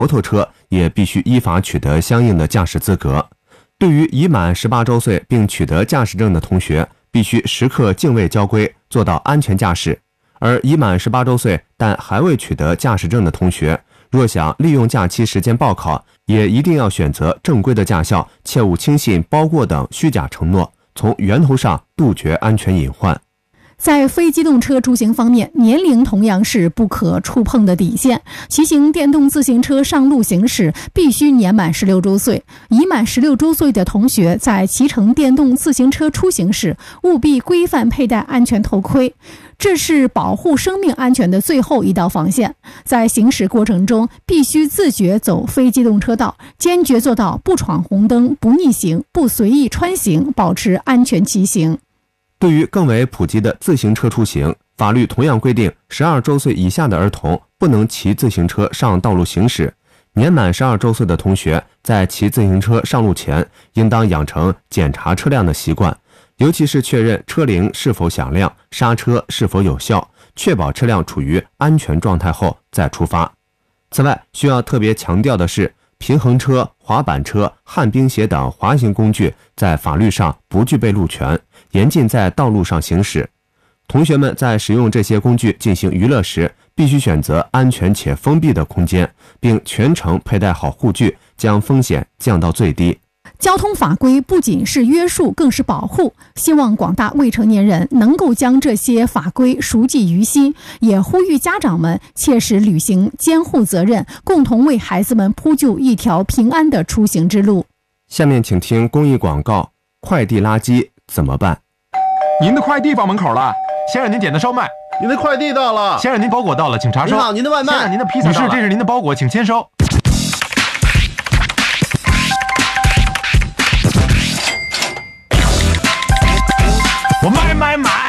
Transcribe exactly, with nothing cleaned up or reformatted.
摩托车也必须依法取得相应的驾驶资格。对于已满十八周岁并取得驾驶证的同学，必须时刻敬畏交规，做到安全驾驶。而已满十八周岁但还未取得驾驶证的同学，若想利用假期时间报考，也一定要选择正规的驾校，切勿轻信包过等虚假承诺，从源头上杜绝安全隐患。 在非机动车出行方面，年龄同样是不可触碰的底线。骑行电动自行车上路行驶必须年满十六周岁。已满十六周岁的同学在骑乘电动自行车出行时，务必规范佩戴安全头盔，这是保护生命安全的最后一道防线。在行驶过程中，必须自觉走非机动车道，坚决做到不闯红灯、不逆行、不随意穿行，保持安全骑行。 对于更为普及的自行车出行，法律同样规定，十二周岁以下的儿童不能骑自行车上道路行驶。年满十二周岁的同学在骑自行车上路前，应当养成检查车辆的习惯，尤其是确认车铃是否响亮，刹车是否有效，确保车辆处于安全状态后再出发。此外，需要特别强调的是，平衡车、滑板车、旱冰鞋等滑行工具在法律上不具备路权，严禁在道路上行驶。同学们在使用这些工具进行娱乐时，必须选择安全且封闭的空间，并全程佩戴好护具，将风险降到最低。 交通法规不仅是约束，更是保护。希望广大未成年人能够将这些法规熟记于心，也呼吁家长们切实履行监护责任，共同为孩子们铺就一条平安的出行之路。 下面请听公益广告：快递垃圾怎么办？ 您的快递放门口了，先生您点的烧麦。 您的快递到了， 先生您包裹到了，请查收。 您好，您的外卖。 先生您的披萨到了。女士，这是您的包裹，请签收。我买买买。